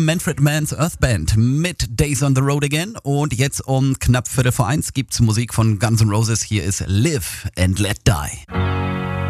Manfred Mann's Earth Band mit Days on the Road Again. Und jetzt um knapp 1:15 gibt's Musik von Guns N' Roses. Hier ist Live and Let Die.